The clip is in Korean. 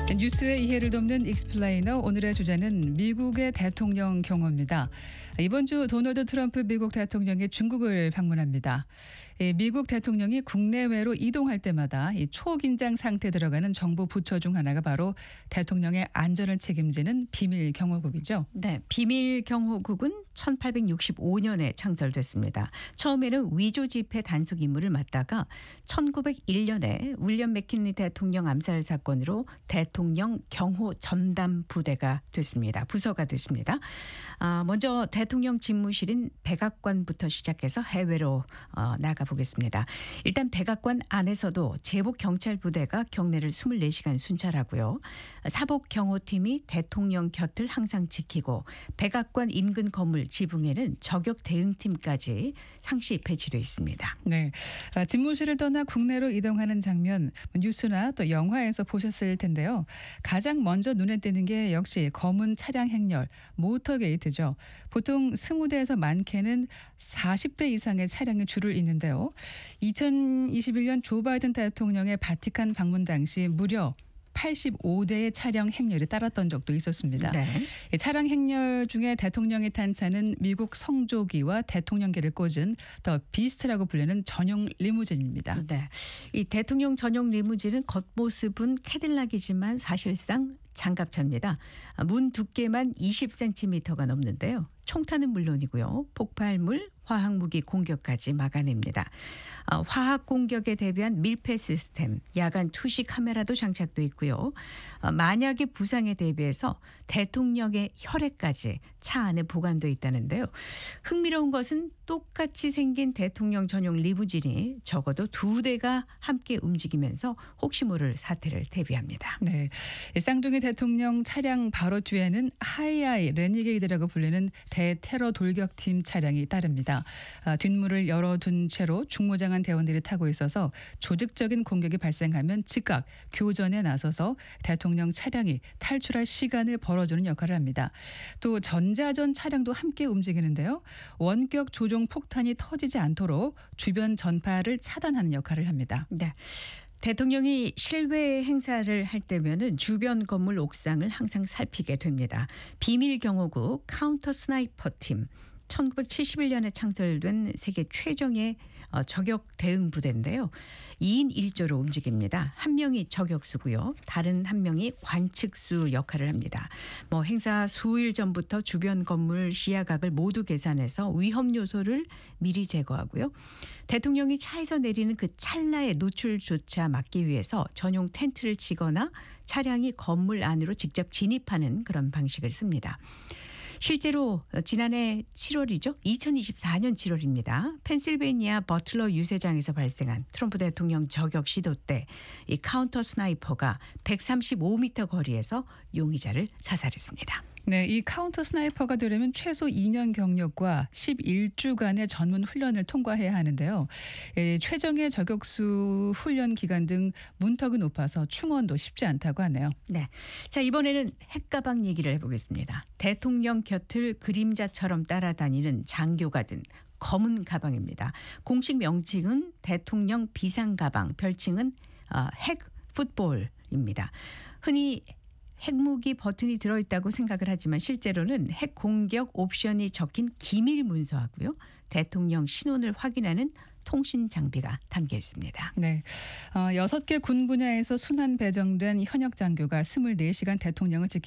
뉴스의 이해를 돕는 익스플레이너, 오늘의 주제는 미국의 대통령 경호입니다. 이번 주 도널드 트럼프 미국 대통령이 중국을 방문합니다. 미국 대통령이 국내외로 이동할 때마다 이 초긴장 상태에 들어가는 정부 부처 중 하나가 바로 대통령의 안전을 책임지는 비밀 경호국이죠. 네, 비밀 경호국은 1865년에 창설됐습니다. 처음에는 위조 지폐 단속 임무를 맡다가 1901년에 윌리엄 맥킨리 대통령 암살 사건으로 대통령 경호 전담 부대가 됐습니다. 부서가 됐습니다. 먼저 대통령 집무실인 백악관부터 시작해서 해외로 나가 보겠습니다. 일단 백악관 안에서도 제복 경찰 부대가 경내를 24시간 순찰하고요. 사복 경호팀이 대통령 곁을 항상 지키고 백악관 인근 건물 지붕에는 저격 대응팀까지 상시 배치되어 있습니다. 네, 집무실을 떠나 국내로 이동하는 장면 뉴스나 또 영화에서 보셨을 텐데요. 가장 먼저 눈에 띄는 게 역시 검은 차량 행렬, 모터게이트죠. 보통 20대에서 많게는 40대 이상의 차량이 줄을 잇는데요. 2021년 조 바이든 대통령의 바티칸 방문 당시 무려 85대의 차량 행렬이 따랐던 적도 있었습니다. 네. 차량 행렬 중에 대통령이 탄 차는 미국 성조기와 대통령계를 꽂은 더 비스트라고 불리는 전용 리무진입니다. 네, 이 대통령 전용 리무진은 겉모습은 캐딜락이지만 사실상 장갑차입니다. 문 두께만 20cm가 넘는데요. 총탄은 물론이고요. 폭발물, 화학무기 공격까지 막아냅니다. 화학 공격에 대비한 밀폐 시스템, 야간 투시 카메라도 장착돼 있고요. 만약의 부상에 대비해서 대통령의 혈액까지 차 안에 보관돼 있다는데요. 흥미로운 것은 똑같이 생긴 대통령 전용 리무진이 적어도 2대가 함께 움직이면서 혹시 모를 사태를 대비합니다. 네, 쌍둥이 대통령 차량 바로 뒤에는 하이아이 레니게이드라고 불리는 대테러 돌격팀 차량이 따릅니다. 뒷문을 열어둔 채로 중무장한 대원들이 타고 있어서 조직적인 공격이 발생하면 즉각 교전에 나서서 대통령 차량이 탈출할 시간을 벌어주는 역할을 합니다. 또 전자전 차량도 함께 움직이는데요. 원격 조종 폭탄이 터지지 않도록 주변 전파를 차단하는 역할을 합니다. 네. 대통령이 실외 행사를 할 때면은 주변 건물 옥상을 항상 살피게 됩니다. 비밀 경호국 카운터 스나이퍼 팀, 1971년에 창설된 세계 최정예 저격 대응 부대인데요. 2인 1조로 움직입니다. 한 명이 저격수고요. 다른 한 명이 관측수 역할을 합니다. 행사 수일 전부터 주변 건물 시야각을 모두 계산해서 위험 요소를 미리 제거하고요. 대통령이 차에서 내리는 그 찰나의 노출조차 막기 위해서 전용 텐트를 치거나 차량이 건물 안으로 직접 진입하는 그런 방식을 씁니다. 실제로 지난해 7월이죠. 2024년 7월입니다. 펜실베이니아 버틀러 유세장에서 발생한 트럼프 대통령 저격 시도 때 이 카운터 스나이퍼가 135m 거리에서 용의자를 사살했습니다. 네, 이 카운터 스나이퍼가 되려면 최소 2년 경력과 11주간의 전문 훈련을 통과해야 하는데요. 최정예 저격수 훈련 기간 등 문턱이 높아서 충원도 쉽지 않다고 하네요. 네, 자 이번에는 핵가방 얘기를 해보겠습니다. 대통령 곁을 그림자처럼 따라다니는 장교가 든 검은 가방입니다. 공식 명칭은 대통령 비상가방, 별칭은 핵 풋볼입니다. 흔히 핵무기 버튼이 들어있다고 생각을 하지만 실제로는 핵 공격 옵션이 적힌 기밀 문서하고요. 대통령 신원을 확인하는 통신 장비가 담겨 있습니다. 네, 6개 군 분야에서 순환 배정된 현역 장교가 24시간 대통령을 지키기